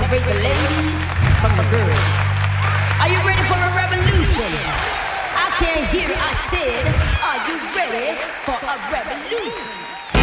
separate the ladies from the girls. Are you ready for a revolution? I can't hear, I said.